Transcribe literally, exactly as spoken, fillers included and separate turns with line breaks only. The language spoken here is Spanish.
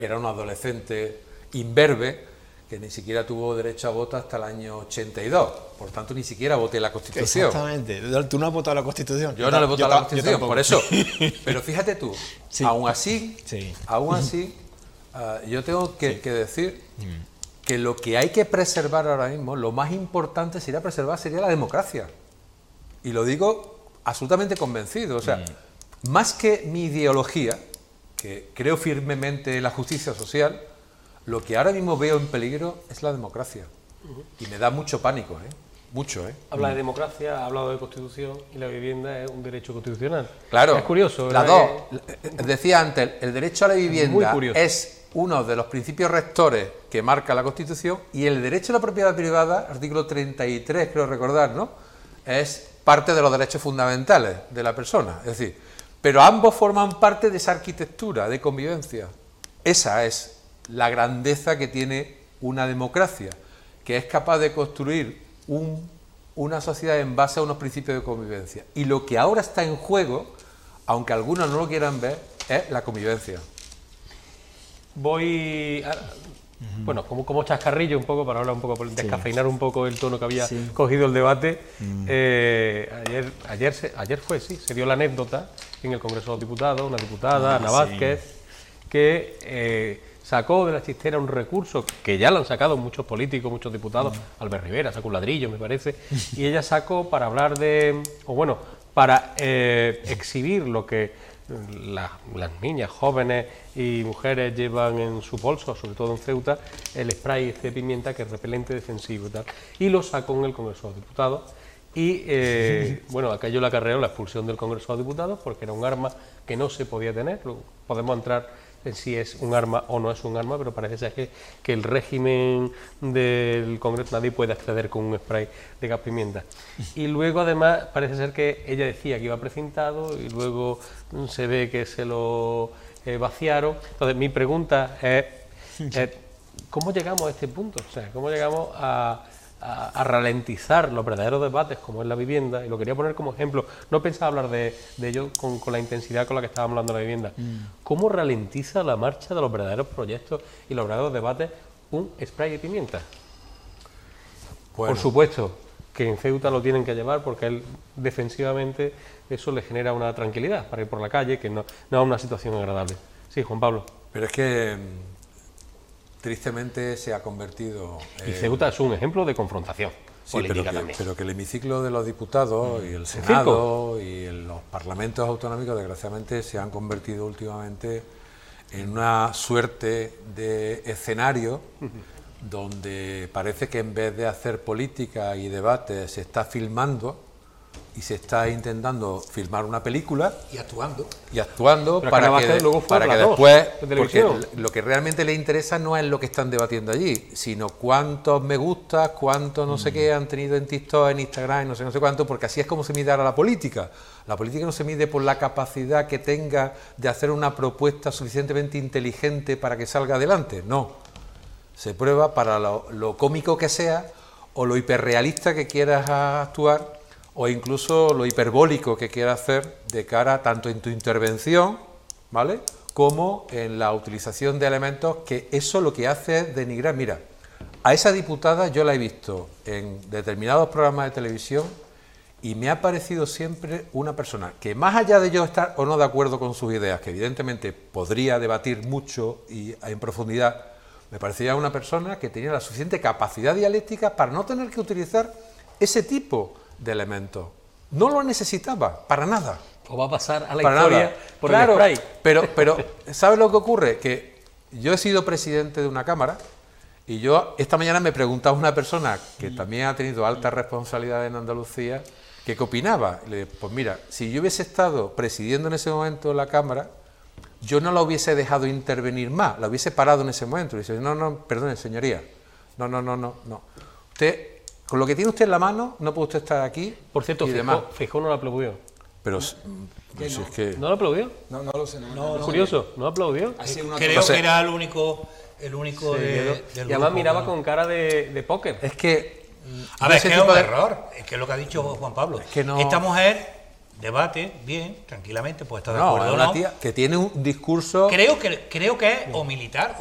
Era un adolescente imberbe que ni siquiera tuvo derecho a voto hasta el año ochenta y dos. Por tanto, ni siquiera voté la Constitución.
Exactamente. ¿Tú no has votado la Constitución?
Yo no le he votado la Constitución, por eso. Pero fíjate tú,
sí.
aún así,
sí.
aún así, uh, yo tengo que, sí. que decir mm. que lo que hay que preservar ahora mismo, lo más importante sería preservar sería la democracia. Y lo digo absolutamente convencido. O sea, mm. más que mi ideología, que creo firmemente en la justicia social, lo que ahora mismo veo en peligro es la democracia. Uh-huh. Y me da mucho pánico, ¿eh? Mucho, ¿eh?
Habla de democracia, ha hablado de constitución y la vivienda es un derecho constitucional.
Claro.
Es curioso.
Las dos. Decía antes, el derecho a la vivienda
es
uno de los principios rectores que marca la Constitución y el derecho a la propiedad privada, artículo treinta y tres, creo recordar, ¿no? Es parte de los derechos fundamentales de la persona. Es decir, pero ambos forman parte de esa arquitectura de convivencia. Esa es la grandeza que tiene una democracia, que es capaz de construir un, una sociedad en base a unos principios de convivencia. Y lo que ahora está en juego, aunque algunos no lo quieran ver, es la convivencia.
Voy a, bueno, como, como chascarrillo un poco, para hablar un poco, por descafeinar un poco el tono que había sí. cogido el debate. Mm. Eh, ayer, ayer, se, ayer fue, sí, se dio la anécdota en el Congreso de los Diputados, una diputada, ah, Ana Vázquez, sí. que eh, sacó de la chistera un recurso que ya lo han sacado muchos políticos, muchos diputados, mm. Albert Rivera sacó un ladrillo, me parece, y ella sacó para hablar de, o bueno, para eh, exhibir lo que La, las niñas, jóvenes y mujeres llevan en su bolso, sobre todo en Ceuta, el spray de pimienta que es repelente defensivo y tal, y lo sacó en el Congreso de los Diputados y eh, bueno, aquello le acarreó la expulsión del Congreso de los Diputados porque era un arma que no se podía tener. Luego podemos entrar en si es un arma o no es un arma, pero parece ser que, que el régimen del Congreso, nadie puede acceder con un spray de gas pimienta. Y luego además parece ser que ella decía que iba precintado y luego se ve que se lo eh, vaciaron. Entonces mi pregunta es, es ¿cómo llegamos a este punto? O sea, ¿cómo llegamos a, a, a ralentizar los verdaderos debates como es la vivienda? Y lo quería poner como ejemplo, no pensaba hablar de, de ello con, con la intensidad con la que estábamos hablando de la vivienda. Mm. ¿Cómo ralentiza la marcha de los verdaderos proyectos y los verdaderos debates un spray de pimienta? Bueno. Por supuesto que en Ceuta lo tienen que llevar porque él defensivamente eso le genera una tranquilidad para ir por la calle, que no, no es una situación agradable. Sí, Juan Pablo.
Pero es que tristemente se ha convertido...
Y Ceuta es un ejemplo de confrontación
sí,
política
pero que,
también.
Pero que el hemiciclo de los diputados mm. y el Senado ¿El y el, los parlamentos autonómicos desgraciadamente se han convertido últimamente en una suerte de escenario uh-huh. donde parece que en vez de hacer política y debate se está filmando y se está intentando filmar una película
y actuando
y actuando para que, de, para que después porque lo que realmente le interesa no es lo que están debatiendo allí, sino cuántos me gustas, cuántos no mm. sé qué han tenido en TikTok, en Instagram, no sé no sé cuánto, porque así es como se mide ahora la política. La política no se mide por la capacidad que tenga de hacer una propuesta suficientemente inteligente para que salga adelante, no. Se prueba para lo, lo cómico que sea o lo hiperrealista que quieras actuar o incluso lo hiperbólico que quieras hacer de cara tanto en tu intervención, ¿vale?, como en la utilización de elementos que eso lo que hace es denigrar. Mira, a esa diputada yo la he visto en determinados programas de televisión y me ha parecido siempre una persona que, más allá de yo estar o no de acuerdo con sus ideas, que evidentemente podría debatir mucho y en profundidad, me parecía una persona que tenía la suficiente capacidad dialéctica para no tener que utilizar ese tipo de elementos. No lo necesitaba, para nada.
O va a pasar a la
para
historia
nada.
por
claro,
el spray.
Pero, pero, ¿sabes lo que ocurre? Que yo he sido presidente de una cámara y yo esta mañana me preguntaba una persona que también ha tenido alta responsabilidad en Andalucía, que qué opinaba. Le dije, pues mira, si yo hubiese estado presidiendo en ese momento la cámara, yo no la hubiese dejado intervenir más, la hubiese parado en ese momento. Y dice, no, no, perdone, señoría, no, no, no, no, no. Usted, con lo que tiene usted en la mano, no puede usted estar aquí.
Por cierto, Feijóo no lo aplaudió.
Pero
¿no?
Si es que...
¿No lo aplaudió?
No, no lo sé. No,
no, no, curioso, ¿no lo aplaudió?
Creo no sé. que era el único, el único sí, de, del
y además grupo, miraba ¿no? con cara de, de póker.
Es que...
A ver, es que es un de... error, es que es lo que ha dicho Juan Pablo.
Es que no...
Esta mujer debate, bien, tranquilamente, pues está de
no,
acuerdo
es
o
una
no.
tía que tiene un discurso...
Creo que, creo que es o militar